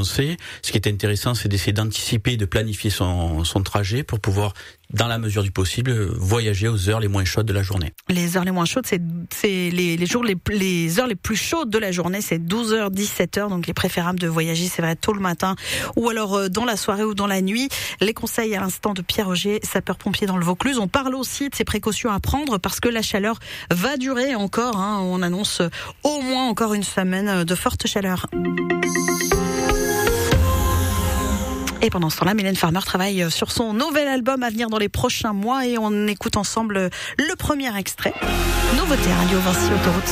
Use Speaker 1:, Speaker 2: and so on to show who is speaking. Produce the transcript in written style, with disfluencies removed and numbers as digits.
Speaker 1: annoncé. Ce qui est intéressant, c'est d'essayer d'anticiper, de planifier son trajet pour pouvoir, dans la mesure du possible, voyager aux heures les moins chaudes de la journée.
Speaker 2: Les heures les moins chaudes, c'est les heures les plus chaudes de la journée, c'est 12h, 17h, donc il est préférable de voyager, c'est vrai, tôt le matin, ou alors dans la soirée ou dans la nuit. Les conseils à l'instant de Pierre Augier, sapeur-pompier dans le Vaucluse. On parle aussi de ces précautions à prendre parce que la chaleur va durer encore, on annonce au moins encore une semaine de forte chaleur. Et pendant ce temps-là, Mylène Farmer travaille sur son nouvel album à venir dans les prochains mois et on écoute ensemble le premier extrait. Nouveauté Radio Vinci Autoroute.